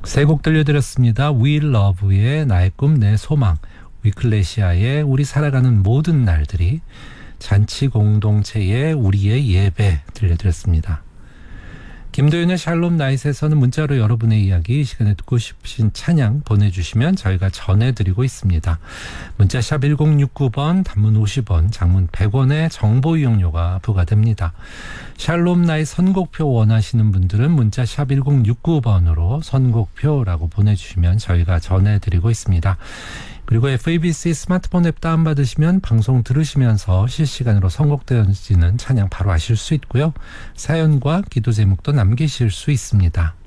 세 곡 들려드렸습니다. We Love의 나의 꿈 내 소망, 위클레시아의 우리 살아가는 모든 날들이, 잔치 공동체의 우리의 예배 들려드렸습니다. 김도윤의 샬롬 나잇에서는 문자로 여러분의 이야기, 이 시간에 듣고 싶으신 찬양 보내주시면 저희가 전해드리고 있습니다. 문자 샵 1069번, 단문 50원, 장문 100원의 정보 이용료가 부과됩니다. 샬롬 나잇 선곡표 원하시는 분들은 문자 샵 1069번으로 선곡표라고 보내주시면 저희가 전해드리고 있습니다. 그리고 FABC 스마트폰 앱 다운받으시면 방송 들으시면서 실시간으로 선곡되어지는 찬양 바로 아실 수 있고요. 사연과 기도 제목도 남기실 수 있습니다.